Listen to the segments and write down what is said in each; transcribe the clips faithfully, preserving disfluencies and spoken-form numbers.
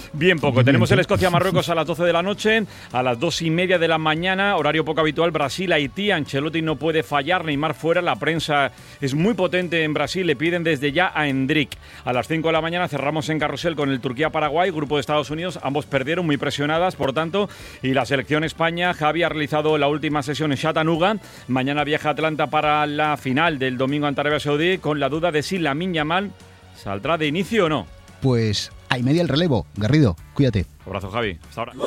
Bien poco. Tenemos el Escocia-Marruecos a las doce de la noche, a las dos y media de la mañana, horario poco habitual, Brasil-Haití. Ancelotti no puede fallar, Neymar fuera, la prensa es muy potente en Brasil, le piden desde ya a Endrick. A las cinco de la mañana cerramos en carrusel con el Turquía-Paraguay, grupo de Estados Unidos, ambos perdieron, muy presionadas, por tanto, y la selección España, Javi ha realizado la última sesión en Chattanooga, mañana viaja a Atlanta para la final del domingo ante Arabia Saudí, con la duda de si Lamine Yamal saldrá de inicio o no. Pues hay media el relevo. Garrido, cuídate. Abrazo, Javi. Hasta ahora.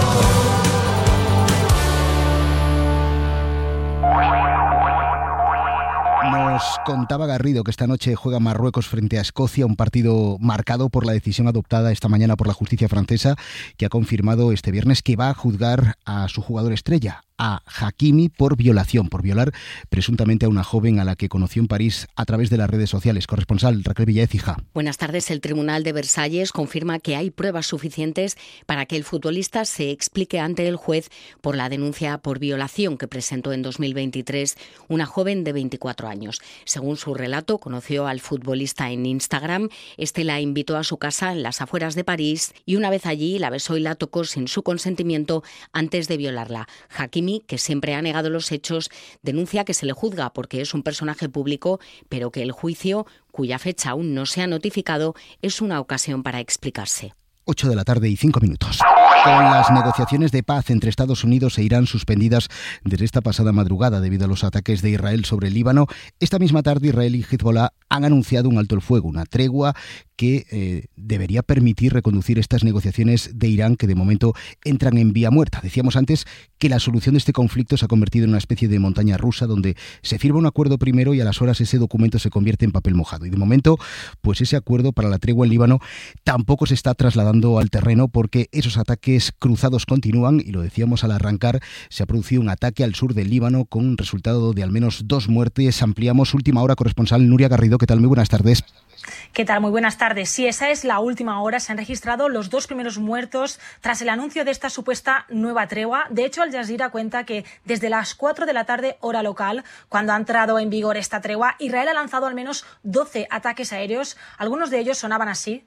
Nos contaba Garrido que esta noche juega Marruecos frente a Escocia, un partido marcado por la decisión adoptada esta mañana por la justicia francesa, que ha confirmado este viernes que va a juzgar a su jugador estrella, a Hakimi, por violación, por violar presuntamente a una joven a la que conoció en París a través de las redes sociales. Corresponsal Raquel Villaécija. Buenas tardes. El Tribunal de Versalles confirma que hay pruebas suficientes para que el futbolista se explique ante el juez por la denuncia por violación que presentó en dos mil veintitrés una joven de veinticuatro años. Según su relato, conoció al futbolista en Instagram. Este la invitó a su casa en las afueras de París y una vez allí la besó y la tocó sin su consentimiento antes de violarla. Hakimi, que siempre ha negado los hechos, denuncia que se le juzga porque es un personaje público, pero que el juicio, cuya fecha aún no se ha notificado, es una ocasión para explicarse. ocho de la tarde y cinco minutos. Con las negociaciones de paz entre Estados Unidos e Irán suspendidas desde esta pasada madrugada debido a los ataques de Israel sobre el Líbano, esta misma tarde Israel y Hezbollah han anunciado un alto el fuego, una tregua que eh, debería permitir reconducir estas negociaciones de Irán que de momento entran en vía muerta. Decíamos antes que la solución de este conflicto se ha convertido en una especie de montaña rusa donde se firma un acuerdo primero y a las horas ese documento se convierte en papel mojado. Y de momento, pues ese acuerdo para la tregua en Líbano tampoco se está trasladando al terreno porque esos ataques cruzados continúan y lo decíamos al arrancar, se ha producido un ataque al sur del Líbano con un resultado de al menos dos muertes. Ampliamos última hora, corresponsal Nuria Garrido. ¿Qué tal? Muy buenas tardes. ¿Qué tal? Muy buenas tardes. Sí, esa es la última hora. Se han registrado los dos primeros muertos tras el anuncio de esta supuesta nueva tregua. De hecho, Al Jazeera cuenta que desde las cuatro de la tarde, hora local, cuando ha entrado en vigor esta tregua, Israel ha lanzado al menos doce ataques aéreos. Algunos de ellos sonaban así.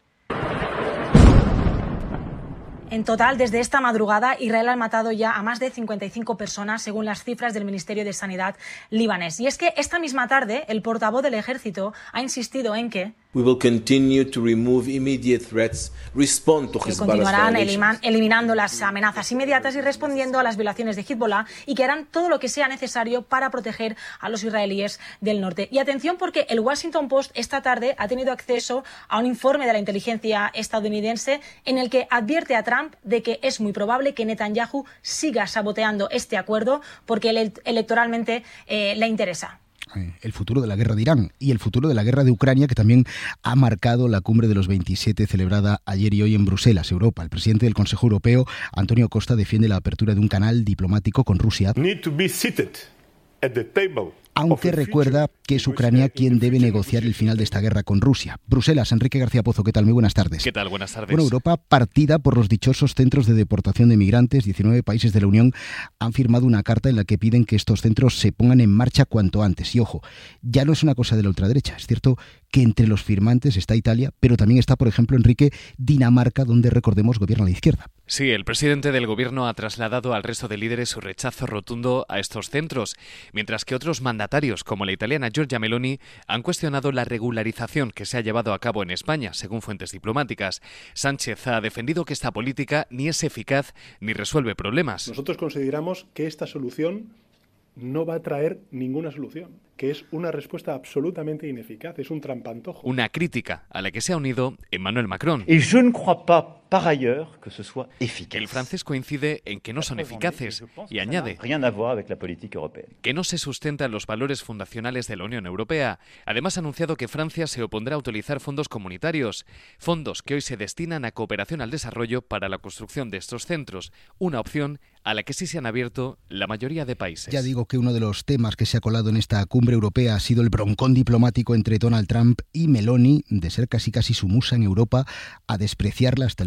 En total, desde esta madrugada, Israel ha matado ya a más de cincuenta y cinco personas, según las cifras del Ministerio de Sanidad libanés. Y es que esta misma tarde, el portavoz del ejército ha insistido en que We will continue to remove immediate threats, respond to Hezbollah's continuarán violations. eliminando las amenazas inmediatas y respondiendo a las violaciones de Hezbollah y que harán todo lo que sea necesario para proteger a los israelíes del norte. Y atención, porque el Washington Post esta tarde ha tenido acceso a un informe de la inteligencia estadounidense en el que advierte a Trump de que es muy probable que Netanyahu siga saboteando este acuerdo porque ele- electoralmente eh, le interesa. El futuro de la guerra de Irán y el futuro de la guerra de Ucrania, que también ha marcado la cumbre de los veintisiete celebrada ayer y hoy en Bruselas, Europa. El presidente del Consejo Europeo, Antonio Costa, defiende la apertura de un canal diplomático con Rusia, need to be seated at the table. aunque recuerda que es Ucrania quien debe negociar el final de esta guerra con Rusia. Bruselas, Enrique García Pozo, ¿qué tal? Muy buenas tardes. ¿Qué tal? Buenas tardes. Bueno, Europa, partida por los dichosos centros de deportación de migrantes, diecinueve países de la Unión han firmado una carta en la que piden que estos centros se pongan en marcha cuanto antes. Y ojo, ya no es una cosa de la ultraderecha. Es cierto que entre los firmantes está Italia, pero también está, por ejemplo, Enrique, Dinamarca, donde, recordemos, gobierna la izquierda. Sí, el presidente del gobierno ha trasladado al resto de líderes su rechazo rotundo a estos centros, mientras que otros mandatarios, como la italiana Giorgia Meloni, han cuestionado la regularización que se ha llevado a cabo en España, según fuentes diplomáticas. Sánchez ha defendido que esta política ni es eficaz ni resuelve problemas. Nosotros consideramos que esta solución no va a traer ninguna solución, que es una respuesta absolutamente ineficaz, es un trampantojo. Una crítica a la que se ha unido Emmanuel Macron. Et je ne crois pas, par ailleurs, que ce soit efficace. El francés coincide en que no son eficaces y añade Rien à voir avec la politique européenne. que no se sustentan los valores fundacionales de la Unión Europea. Además, ha anunciado que Francia se opondrá a utilizar fondos comunitarios, fondos que hoy se destinan a cooperación al desarrollo para la construcción de estos centros, una opción a la que sí se han abierto la mayoría de países. Ya digo que uno de los temas que se ha colado en esta cumbre europea ha sido el broncón diplomático entre Donald Trump y Meloni, de ser casi casi su musa en Europa, a despreciarla hasta el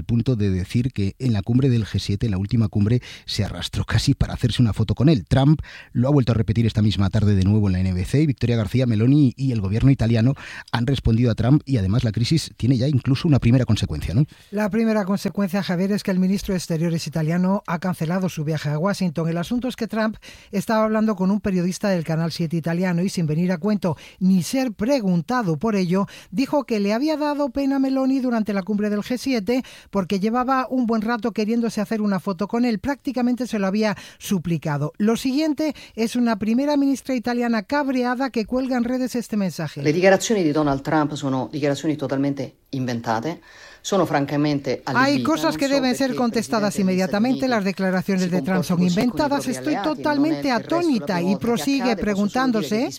punto de decir que en la cumbre del G siete, en la última cumbre, se arrastró casi para hacerse una foto con él. Trump lo ha vuelto a repetir esta misma tarde de nuevo en la N B C y Victoria García Meloni y el gobierno italiano han respondido a Trump y además la crisis tiene ya incluso una primera consecuencia, ¿no? La primera consecuencia, Javier, es que el ministro de Exteriores italiano ha cancelado su viaje a Washington. El asunto es que Trump estaba hablando con un periodista del Canal siete italiano y sin venir a cuento ni ser preguntado por ello, dijo que le había dado pena a Meloni durante la cumbre del G siete porque llevaba un buen rato queriéndose hacer una foto con él. Prácticamente se lo había suplicado. Lo siguiente es una primera ministra italiana cabreada que cuelga en redes este mensaje. Le dichiarazioni di Donald Trump sono dichiarazioni totalmente inventate. Sono francamente Hay cosas que deben ser contestadas inmediatamente. Las declaraciones de Trump son inventadas. Estoy totalmente atónita y prosigue preguntándose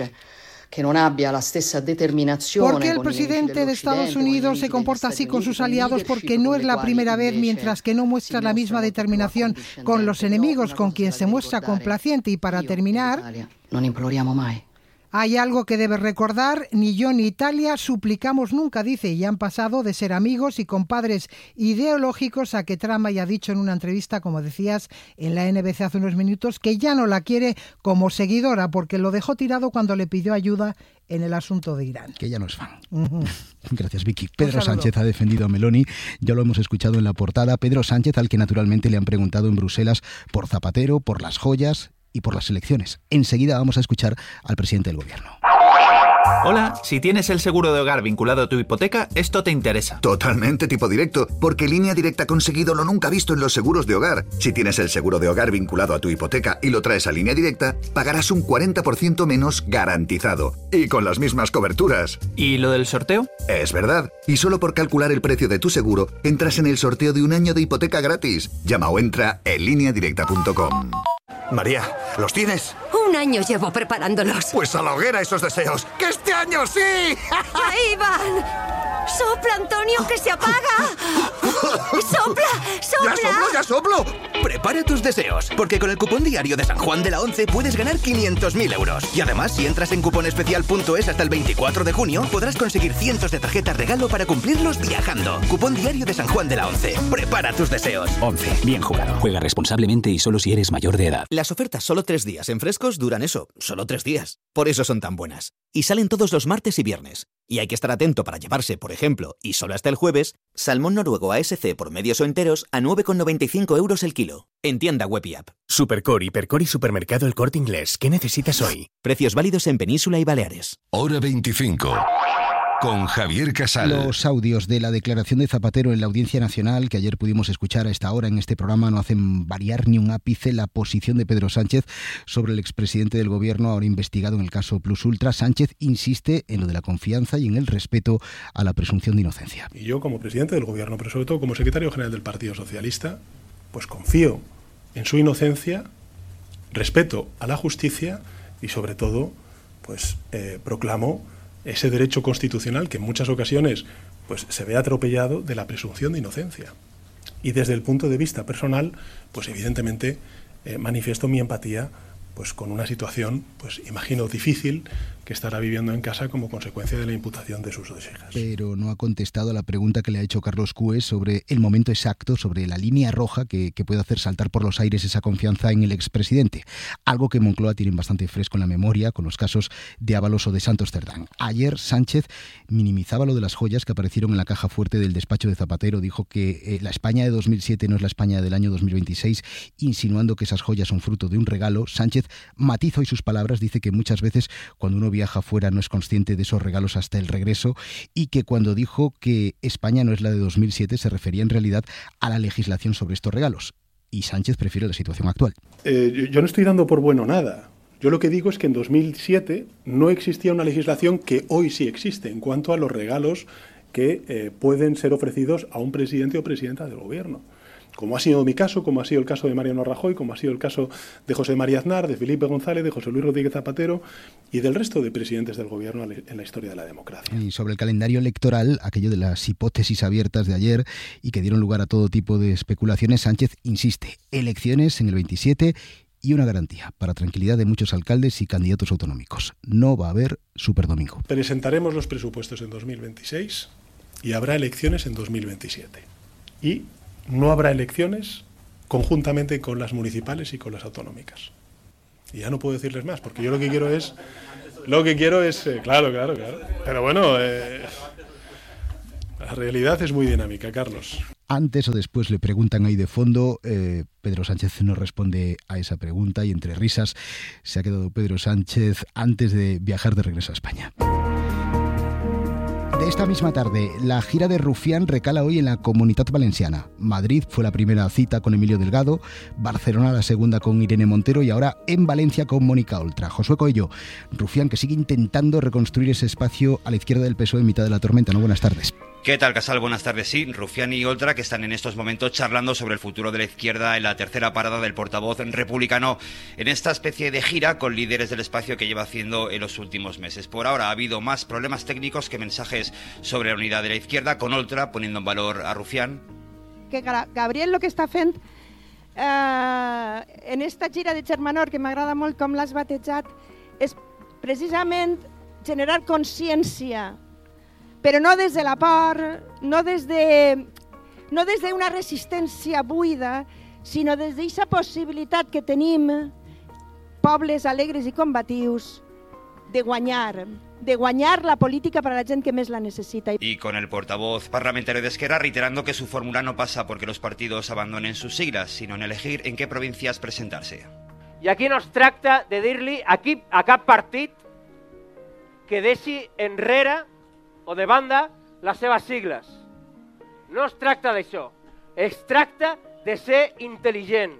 ¿por qué el presidente de Estados Unidos se comporta así con sus aliados? Porque no es la primera vez, mientras que no muestra la misma determinación con los enemigos, con quien se muestra complaciente. Y para terminar, non imploriamo mai. Hay algo que debe recordar, ni yo ni Italia suplicamos nunca, dice, y han pasado de ser amigos y compadres ideológicos a que Trump haya dicho en una entrevista, como decías, en la N B C hace unos minutos, que ya no la quiere como seguidora porque lo dejó tirado cuando le pidió ayuda en el asunto de Irán. Que ya no es fan. Uh-huh. Gracias, Vicky. Pedro Sánchez ha defendido a Meloni, ya lo hemos escuchado en la portada. Pedro Sánchez, al que naturalmente le han preguntado en Bruselas por Zapatero, por las joyas y por las elecciones. Enseguida vamos a escuchar al presidente del gobierno. Hola, si tienes el seguro de hogar vinculado a tu hipoteca, esto te interesa. Totalmente tipo directo, porque Línea Directa ha conseguido lo nunca visto en los seguros de hogar. Si tienes el seguro de hogar vinculado a tu hipoteca y lo traes a Línea Directa, pagarás un cuarenta por ciento menos garantizado. Y con las mismas coberturas. ¿Y lo del sorteo? Es verdad. Y solo por calcular el precio de tu seguro, entras en el sorteo de un año de hipoteca gratis. Llama o entra en línea directa punto com. María, ¿los tienes? Un año llevo preparándolos. Pues a la hoguera esos deseos. ¡Que este año sí! ¡Ahí van! ¡Sopla, Antonio, que se apaga! ¡Sopla, sopla! ¡Ya soplo, ya soplo! Prepara tus deseos, porque con el cupón diario de San Juan de la Once puedes ganar quinientos mil euros. Y además, si entras en cuponespecial punto es hasta el veinticuatro de junio, podrás conseguir cientos de tarjetas regalo para cumplirlos viajando. Cupón diario de San Juan de la Once. Prepara tus deseos. Once. Bien jugado. Juega responsablemente y solo si eres mayor de edad. Las ofertas solo tres días en frescos duran eso, solo tres días. Por eso son tan buenas. Y salen todos los martes y viernes. Y hay que estar atento para llevarse, por ejemplo, y solo hasta el jueves, salmón noruego A S C por medios o enteros a nueve con noventa y cinco euros el kilo. En tienda web y app. Supercore, Hipercore y Supermercado El Corte Inglés. ¿Qué necesitas hoy? Precios válidos en Península y Baleares. Hora veinticinco. Con Javier Casal. Los audios de la declaración de Zapatero en la Audiencia Nacional, que ayer pudimos escuchar a esta hora en este programa, no hacen variar ni un ápice la posición de Pedro Sánchez sobre el expresidente del gobierno, ahora investigado en el caso Plus Ultra. Sánchez insiste en lo de la confianza y en el respeto a la presunción de inocencia. Y yo, como presidente del gobierno, pero sobre todo como secretario general del Partido Socialista, pues confío en su inocencia, respeto a la justicia y, sobre todo, pues eh, proclamo ese derecho constitucional que en muchas ocasiones pues se ve atropellado de la presunción de inocencia. Y desde el punto de vista personal, pues evidentemente eh, manifiesto mi empatía pues con una situación, pues imagino, difícil que estará viviendo en casa como consecuencia de la imputación de sus dos hijas. Pero no ha contestado a la pregunta que le ha hecho Carlos Cues sobre el momento exacto, sobre la línea roja que, que puede hacer saltar por los aires esa confianza en el expresidente. Algo que Moncloa tiene bastante fresco en la memoria con los casos de Ábalos o de Santos Cerdán. Ayer Sánchez minimizaba lo de las joyas que aparecieron en la caja fuerte del despacho de Zapatero. Dijo que eh, la España de dos mil siete no es la España del año dos mil veintiséis, insinuando que esas joyas son fruto de un regalo. Sánchez matiza hoy sus palabras, dice que muchas veces cuando uno viaja fuera no es consciente de esos regalos hasta el regreso y que cuando dijo que España no es la de dos mil siete se refería en realidad a la legislación sobre estos regalos. Y Sánchez prefiere la situación actual. Eh, yo, yo no estoy dando por bueno nada. Yo lo que digo es que en dos mil siete no existía una legislación que hoy sí existe en cuanto a los regalos que eh, pueden ser ofrecidos a un presidente o presidenta del gobierno. Como ha sido mi caso, como ha sido el caso de Mariano Rajoy, como ha sido el caso de José María Aznar, de Felipe González, de José Luis Rodríguez Zapatero y del resto de presidentes del gobierno en la historia de la democracia. Y sobre el calendario electoral, aquello de las hipótesis abiertas de ayer y que dieron lugar a todo tipo de especulaciones, Sánchez insiste, elecciones en el veintisiete y una garantía para tranquilidad de muchos alcaldes y candidatos autonómicos. No va a haber superdomingo. Presentaremos los presupuestos en dos mil veintiséis y habrá elecciones en dos mil veintisiete. y no habrá elecciones conjuntamente con las municipales y con las autonómicas. Y ya no puedo decirles más, porque yo lo que quiero es... Lo que quiero es... Eh, claro, claro, claro. Pero bueno, eh, la realidad es muy dinámica, Carlos. Antes o después le preguntan ahí de fondo, eh, Pedro Sánchez no responde a esa pregunta y entre risas se ha quedado Pedro Sánchez antes de viajar de regreso a España. De esta misma tarde, la gira de Rufián recala hoy en la Comunitat Valenciana. Madrid fue la primera cita con Emilio Delgado, Barcelona la segunda con Irene Montero y ahora en Valencia con Mónica Oltra. Josué Coello, Rufián que sigue intentando reconstruir ese espacio a la izquierda del P S O E en mitad de la tormenta. ¿No? Buenas tardes. ¿Qué tal, Casal? Buenas tardes. Sí, Rufián y Oltra que están en estos momentos charlando sobre el futuro de la izquierda en la tercera parada del portavoz republicano en esta especie de gira con líderes del espacio que lleva haciendo en los últimos meses. Por ahora ha habido más problemas técnicos que mensajes sobre la unidad de la izquierda, con Oltra poniendo en valor a Rufián. Que Gabriel lo que està fent eh, en esta gira de Germanor, que m'agrada molt com l'has batejat, és precisament generar consciència, però no des de la por, no des de, no des d'una resistència buida, sinó des d'aquesta possibilitat que tenim, pobles alegres i combatius, de guanyar, de guanyar la política para la gent que més la necesita. Y con el portavoz parlamentario de Esquerra reiterando que su fórmula no pasa porque los partidos abandonen sus siglas, sino en elegir en qué provincias presentarse. I aquí no es tracta de dir-li aquí a cap partit que deixi enrere o de banda les seves sigles. No es tracta d'això, es tracta de ser intel·ligent.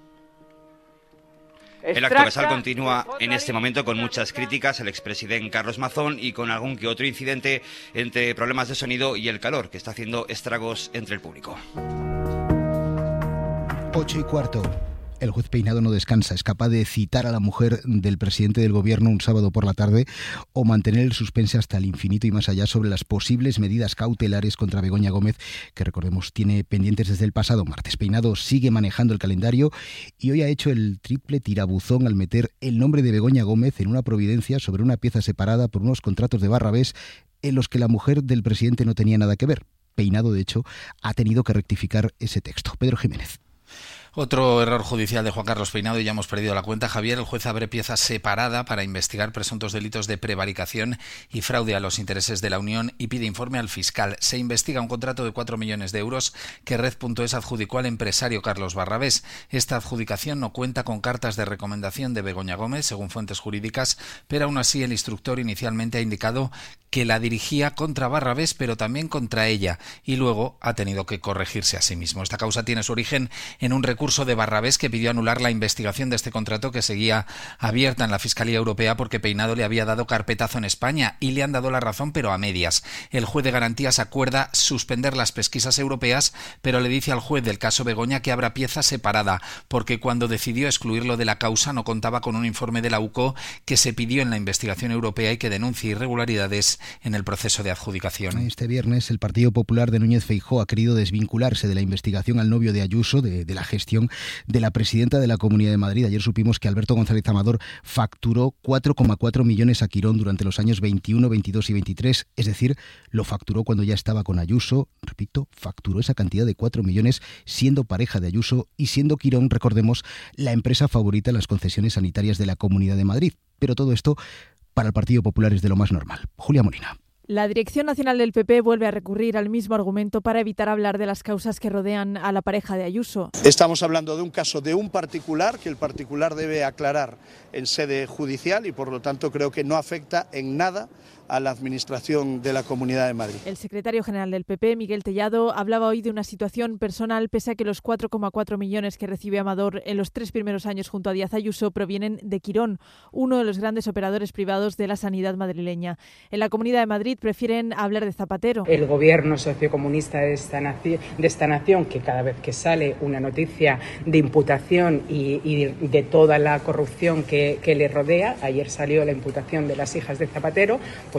El acto Casal continúa en este momento con muchas críticas al expresidente Carlos Mazón y con algún que otro incidente entre problemas de sonido y el calor que está haciendo estragos entre el público. Ocho y cuarto. El juez Peinado no descansa, es capaz de citar a la mujer del presidente del gobierno un sábado por la tarde o mantener el suspense hasta el infinito y más allá sobre las posibles medidas cautelares contra Begoña Gómez, que recordemos tiene pendientes desde el pasado martes. Peinado sigue manejando el calendario y hoy ha hecho el triple tirabuzón al meter el nombre de Begoña Gómez en una providencia sobre una pieza separada por unos contratos de Barrabés en los que la mujer del presidente no tenía nada que ver. Peinado, de hecho, ha tenido que rectificar ese texto. Pedro Jiménez. Otro error judicial de Juan Carlos Peinado y ya hemos perdido la cuenta. Javier, el juez abre pieza separada para investigar presuntos delitos de prevaricación y fraude a los intereses de la Unión y pide informe al fiscal. Se investiga un contrato de cuatro millones de euros que Red punto es adjudicó al empresario Carlos Barrabés. Esta adjudicación no cuenta con cartas de recomendación de Begoña Gómez, según fuentes jurídicas, pero aún así el instructor inicialmente ha indicado que la dirigía contra Barrabés, pero también contra ella, y luego ha tenido que corregirse a sí mismo. Esta causa tiene su origen en un recurso de Barrabés que pidió anular la investigación de este contrato que seguía abierta en la Fiscalía Europea porque Peinado le había dado carpetazo en España y le han dado la razón, pero a medias. El juez de garantías acuerda suspender las pesquisas europeas, pero le dice al juez del caso Begoña que abra pieza separada, porque cuando decidió excluirlo de la causa no contaba con un informe de la U C O que se pidió en la investigación europea y que denuncia irregularidades en el proceso de adjudicación. Este viernes el Partido Popular de Núñez Feijóo ha querido desvincularse de la investigación al novio de Ayuso, de, de la gestión de la presidenta de la Comunidad de Madrid. Ayer supimos que Alberto González Amador facturó cuatro coma cuatro millones a Quirón durante los años veintiuno, veintidós y veintitrés, es decir, lo facturó cuando ya estaba con Ayuso. Repito, facturó esa cantidad de cuatro millones siendo pareja de Ayuso y siendo Quirón, recordemos, la empresa favorita en las concesiones sanitarias de la Comunidad de Madrid. Pero todo esto para el Partido Popular es de lo más normal. Julia Molina. La Dirección Nacional del P P vuelve a recurrir al mismo argumento para evitar hablar de las causas que rodean a la pareja de Ayuso. Estamos hablando de un caso de un particular que el particular debe aclarar en sede judicial y por lo tanto creo que no afecta en nada a la Administración de la Comunidad de Madrid. El secretario general del P P, Miguel Tellado, hablaba hoy de una situación personal pese a que los cuatro coma cuatro millones que recibe Amador en los tres primeros años junto a Díaz Ayuso provienen de Quirón, uno de los grandes operadores privados de la sanidad madrileña. En la Comunidad de Madrid prefieren hablar de Zapatero. El gobierno sociocomunista de esta nación, de esta nación que cada vez que sale una noticia de imputación y, y de toda la corrupción que, que le rodea, ayer salió la imputación de las hijas de Zapatero, pues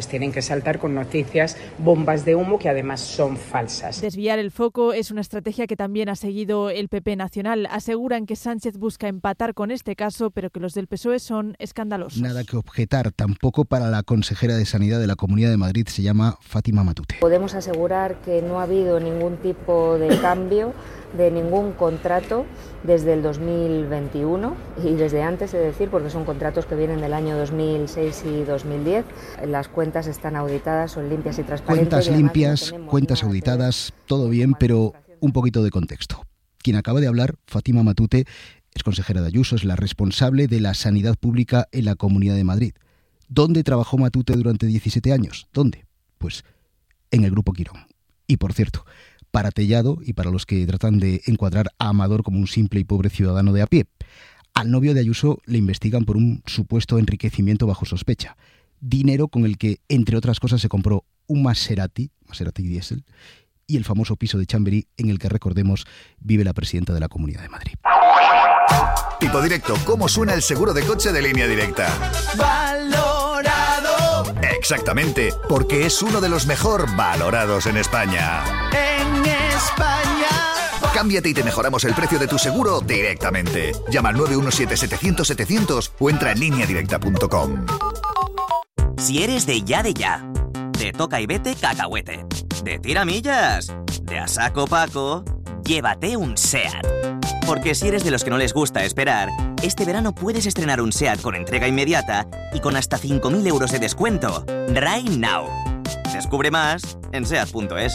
pues tienen que saltar con noticias, bombas de humo que además son falsas. Desviar el foco es una estrategia que también ha seguido el P P nacional. Aseguran que Sánchez busca empatar con este caso, pero que los del P S O E son escandalosos. Nada que objetar, tampoco para la consejera de Sanidad de la Comunidad de Madrid, se llama Fátima Matute. Podemos asegurar que no ha habido ningún tipo de cambio de ningún contrato desde el dos mil veintiuno y desde antes, es decir, porque son contratos que vienen del año dos mil seis y dos mil diez. Las cuentas están auditadas, son limpias y transparentes. Cuentas y limpias, no cuentas auditadas, todo bien, pero un poquito de contexto. Quien acaba de hablar, Fátima Matute, es consejera de Ayuso, es la responsable de la sanidad pública en la Comunidad de Madrid. ¿Dónde trabajó Matute durante diecisiete años? ¿Dónde? Pues en el Grupo Quirón. Y por cierto, para Tellado y para los que tratan de encuadrar a Amador como un simple y pobre ciudadano de a pie. Al novio de Ayuso le investigan por un supuesto enriquecimiento bajo sospecha. Dinero con el que, entre otras cosas, se compró un Maserati, Maserati diésel, y el famoso piso de Chamberí en el que, recordemos, vive la presidenta de la Comunidad de Madrid. Tipo Directo, ¿cómo suena el seguro de coche de Línea Directa? ¡Valorado! Exactamente, porque es uno de los mejor valorados en España. En España. Cámbiate y te mejoramos el precio de tu seguro directamente. Llama al nueve uno siete, setecientos, setecientos o entra en línea directa punto com. Si eres de ya de ya, de toca y vete cacahuete, de tiramillas, de a saco paco, llévate un SEAT. Porque si eres de los que no les gusta esperar, este verano puedes estrenar un SEAT con entrega inmediata y con hasta cinco mil euros de descuento. Right now. Descubre más en seat punto es.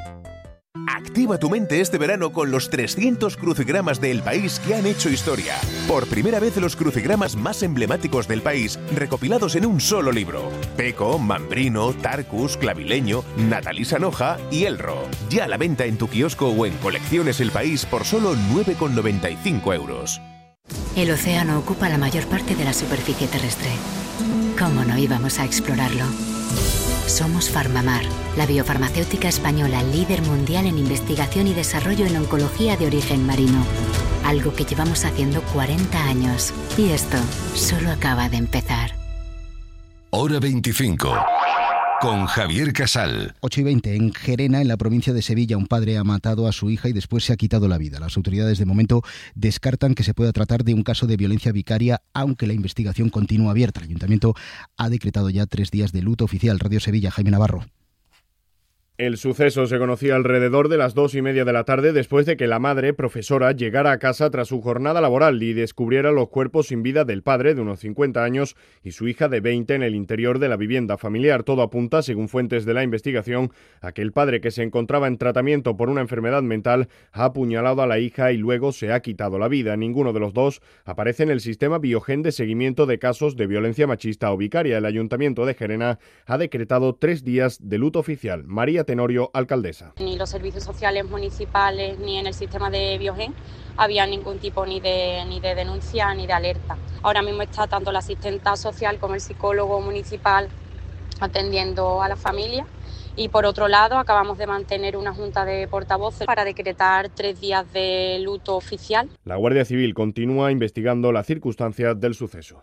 Activa tu mente este verano con los trescientos crucigramas del país que han hecho historia. Por primera vez los crucigramas más emblemáticos del país recopilados en un solo libro. Peco, Mambrino, Tarcus, Clavileño, Natalí Sanoja y Elro. Ya a la venta en tu kiosco o en Colecciones El País por solo nueve con noventa y cinco euros. El océano ocupa la mayor parte de la superficie terrestre. ¿Cómo no íbamos a explorarlo? Somos Farmamar, la biofarmacéutica española líder mundial en investigación y desarrollo en oncología de origen marino. Algo que llevamos haciendo cuarenta años. Y esto solo acaba de empezar. Hora veinticinco. Con Javier Casal. ocho y veinte. En Gerena, en la provincia de Sevilla, un padre ha matado a su hija y después se ha quitado la vida. Las autoridades de momento descartan que se pueda tratar de un caso de violencia vicaria, aunque la investigación continúa abierta. El Ayuntamiento ha decretado ya tres días de luto oficial. Radio Sevilla, Jaime Navarro. El suceso se conocía alrededor de las dos y media de la tarde después de que la madre, profesora, llegara a casa tras su jornada laboral y descubriera los cuerpos sin vida del padre, de unos cincuenta años, y su hija de veinte en el interior de la vivienda familiar. Todo apunta, según fuentes de la investigación, a que el padre, que se encontraba en tratamiento por una enfermedad mental, ha apuñalado a la hija y luego se ha quitado la vida. Ninguno de los dos aparece en el sistema Biogen de seguimiento de casos de violencia machista o vicaria. El Ayuntamiento de Gerena ha decretado tres días de luto oficial. María Tenorio, alcaldesa. Ni los servicios sociales municipales ni en el sistema de Biogen había ningún tipo ni de, ni de denuncia ni de alerta. Ahora mismo está tanto la asistenta social como el psicólogo municipal atendiendo a la familia. Y por otro lado, acabamos de mantener una junta de portavoces para decretar tres días de luto oficial. La Guardia Civil continúa investigando las circunstancias del suceso.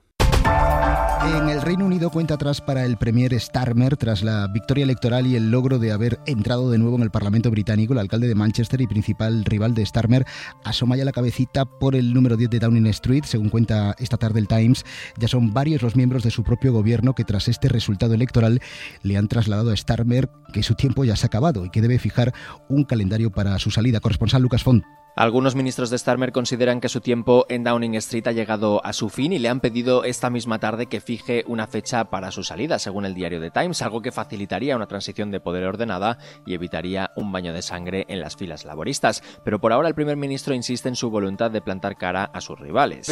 En el Reino Unido, cuenta atrás para el premier Starmer tras la victoria electoral y el logro de haber entrado de nuevo en el Parlamento británico. El alcalde de Manchester y principal rival de Starmer asoma ya la cabecita por el número diez de Downing Street. Según cuenta esta tarde el Times, ya son varios los miembros de su propio gobierno que tras este resultado electoral le han trasladado a Starmer que su tiempo ya se ha acabado y que debe fijar un calendario para su salida. Corresponsal Lucas Font. Algunos ministros de Starmer consideran que su tiempo en Downing Street ha llegado a su fin y le han pedido esta misma tarde que fije una fecha para su salida, según el diario The Times, algo que facilitaría una transición de poder ordenada y evitaría un baño de sangre en las filas laboristas. Pero por ahora el primer ministro insiste en su voluntad de plantar cara a sus rivales.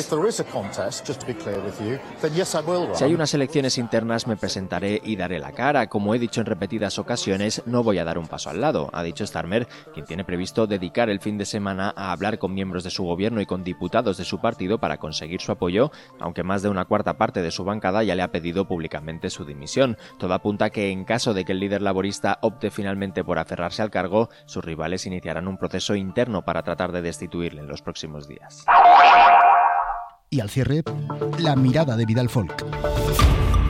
Si hay unas elecciones internas me presentaré y daré la cara. Como he dicho en repetidas ocasiones, no voy a dar un paso al lado, ha dicho Starmer, quien tiene previsto dedicar el fin de semana a hablar con miembros de su gobierno y con diputados de su partido para conseguir su apoyo, aunque más de una cuarta parte de su bancada ya le ha pedido públicamente su dimisión. Todo apunta a que en caso de que el líder laborista opte finalmente por aferrarse al cargo, sus rivales iniciarán un proceso interno para tratar de destituirle en los próximos días. Y al cierre, la mirada de Vidal Folk.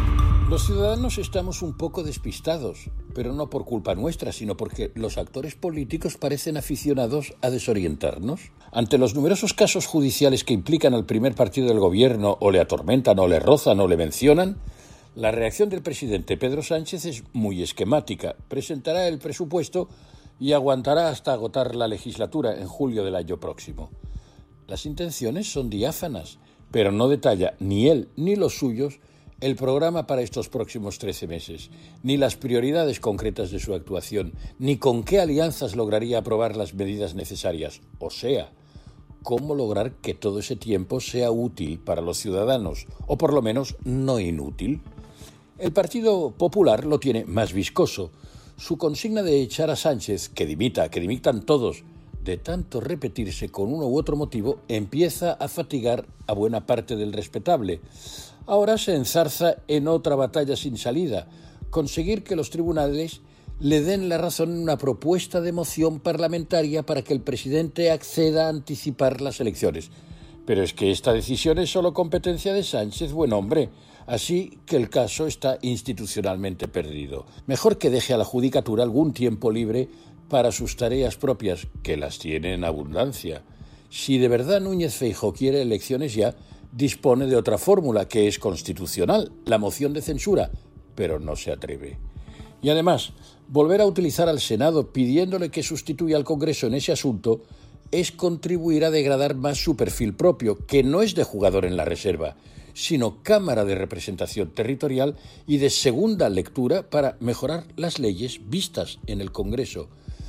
Los ciudadanos estamos un poco despistados, pero no por culpa nuestra, sino porque los actores políticos parecen aficionados a desorientarnos. Ante los numerosos casos judiciales que implican al primer partido del gobierno, o le atormentan, o le rozan, o le mencionan, la reacción del presidente Pedro Sánchez es muy esquemática. Presentará el presupuesto y aguantará hasta agotar la legislatura en julio del año próximo. Las intenciones son diáfanas, pero no detalla ni él ni los suyos el programa para estos próximos trece meses, ni las prioridades concretas de su actuación, ni con qué alianzas lograría aprobar las medidas necesarias. O sea, cómo lograr que todo ese tiempo sea útil para los ciudadanos, o por lo menos no inútil. El Partido Popular lo tiene más viscoso. Su consigna de echar a Sánchez, que dimita, que dimitan todos, de tanto repetirse con uno u otro motivo, empieza a fatigar a buena parte del respetable. Ahora se enzarza en otra batalla sin salida, conseguir que los tribunales le den la razón en una propuesta de moción parlamentaria para que el presidente acceda a anticipar las elecciones. Pero es que esta decisión es solo competencia de Sánchez, buen hombre, así que el caso está institucionalmente perdido. Mejor que deje a la judicatura algún tiempo libre para sus tareas propias, que las tiene en abundancia. Si de verdad Núñez Feijóo quiere elecciones ya, dispone de otra fórmula que es constitucional, la moción de censura, pero no se atreve. Y además, volver a utilizar al Senado pidiéndole que sustituya al Congreso en ese asunto es contribuir a degradar más su perfil propio, que no es de jugador en la reserva, sino Cámara de Representación Territorial y de segunda lectura para mejorar las leyes vistas en el Congreso.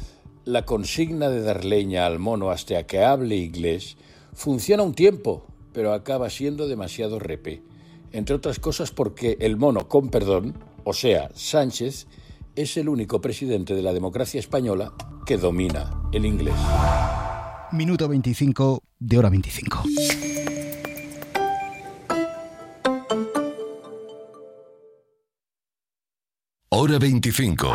La consigna de dar leña al mono hasta que hable inglés funciona un tiempo, pero acaba siendo demasiado repe. Entre otras cosas porque el mono, con perdón, o sea, Sánchez, es el único presidente de la democracia española que domina el inglés. Minuto veinticinco de hora veinticinco. Hora veinticinco.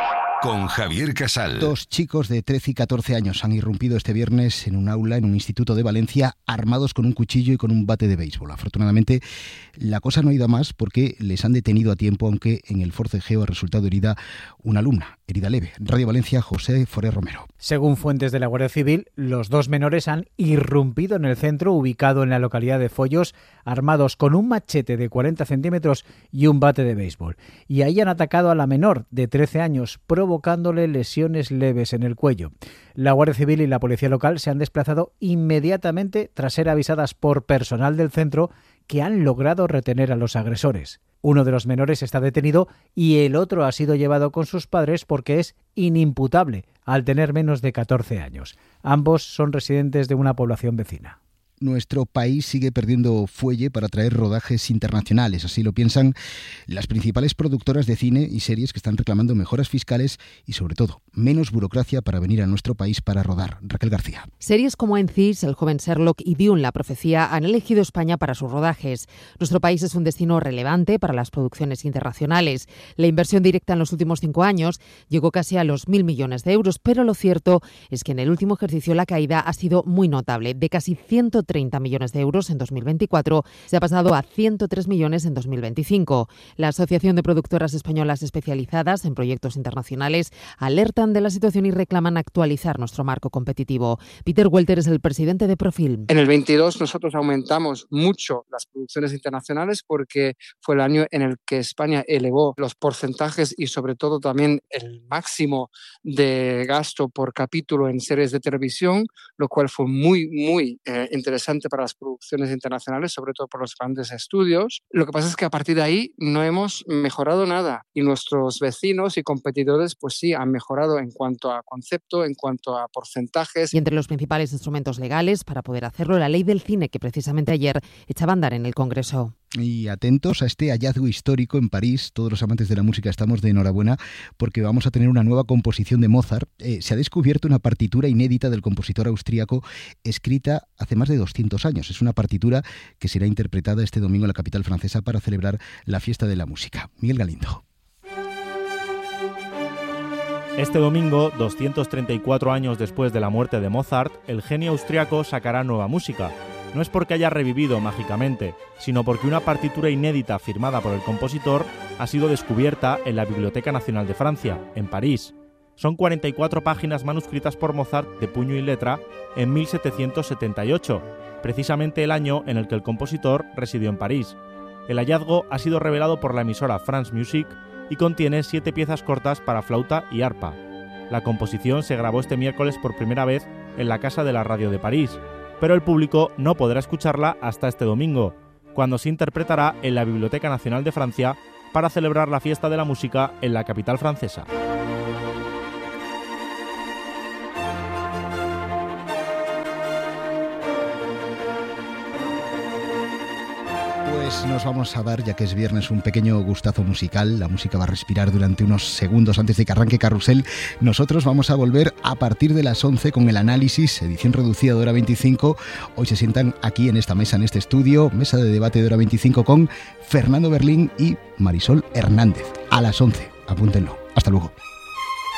Con Javier Casal. Dos chicos de trece y catorce años han irrumpido este viernes en un aula en un instituto de Valencia armados con un cuchillo y con un bate de béisbol. Afortunadamente, la cosa no ha ido a más porque les han detenido a tiempo, aunque en el forcejeo ha resultado herida una alumna, herida leve. Radio Valencia, José Forés Romero. Según fuentes de la Guardia Civil, los dos menores han irrumpido en el centro ubicado en la localidad de Follos, armados con un machete de cuarenta centímetros y un bate de béisbol. Y ahí han atacado a la menor de trece años, provocándole lesiones leves en el cuello. La Guardia Civil y la Policía Local se han desplazado inmediatamente tras ser avisadas por personal del centro que han logrado retener a los agresores. Uno de los menores está detenido y el otro ha sido llevado con sus padres porque es inimputable al tener menos de catorce años. Ambos son residentes de una población vecina. Nuestro país sigue perdiendo fuelle para traer rodajes internacionales. Así lo piensan las principales productoras de cine y series que están reclamando mejoras fiscales y, sobre todo, menos burocracia para venir a nuestro país para rodar. Raquel García. Series como En Cis, El joven Sherlock y Dune, la profecía, han elegido España para sus rodajes. Nuestro país es un destino relevante para las producciones internacionales. La inversión directa en los últimos cinco años llegó casi a los mil millones de euros, pero lo cierto es que en el último ejercicio la caída ha sido muy notable. De casi ciento treinta millones de euros en dos mil veinticuatro se ha pasado a ciento tres millones en dos mil veinticinco. La Asociación de Productoras Españolas Especializadas en Proyectos Internacionales alertan de la situación y reclaman actualizar nuestro marco competitivo. Peter Welter es el presidente de Profilm. En el veintidós nosotros aumentamos mucho las producciones internacionales porque fue el año en el que España elevó los porcentajes y sobre todo también el máximo de gasto por capítulo en series de televisión, lo cual fue muy, muy eh, interesante para las producciones internacionales, sobre todo por los grandes estudios. Lo que pasa es que a partir de ahí no hemos mejorado nada y nuestros vecinos y competidores pues sí han mejorado en cuanto a concepto, en cuanto a porcentajes. Y entre los principales instrumentos legales para poder hacerlo, la ley del cine que precisamente ayer echaba a andar en el Congreso. Y atentos a este hallazgo histórico en París. Todos los amantes de la música estamos de enhorabuena porque vamos a tener una nueva composición de Mozart. Eh, se ha descubierto una partitura inédita del compositor austríaco escrita hace más de doscientos años. Es una partitura que será interpretada este domingo en la capital francesa para celebrar la fiesta de la música. Miguel Galindo. Este domingo, doscientos treinta y cuatro años después de la muerte de Mozart, el genio austriaco sacará nueva música. No es porque haya revivido mágicamente, sino porque una partitura inédita firmada por el compositor ha sido descubierta en la Biblioteca Nacional de Francia, en París. Son cuarenta y cuatro páginas manuscritas por Mozart de puño y letra en mil setecientos setenta y ocho, precisamente el año en el que el compositor residió en París. El hallazgo ha sido revelado por la emisora France Musique y contiene siete piezas cortas para flauta y arpa. La composición se grabó este miércoles por primera vez en la Casa de la Radio de París, pero el público no podrá escucharla hasta este domingo, cuando se interpretará en la Biblioteca Nacional de Francia para celebrar la fiesta de la música en la capital francesa. Pues nos vamos a dar, ya que es viernes, un pequeño gustazo musical. La música va a respirar durante unos segundos antes de que arranque Carrusel. Nosotros vamos a volver a partir de las once con el análisis, edición reducida de Hora veinticinco. Hoy se sientan aquí en esta mesa, en este estudio, mesa de debate de Hora veinticinco con Fernando Berlín y Marisol Hernández. A las once, apúntenlo. Hasta luego.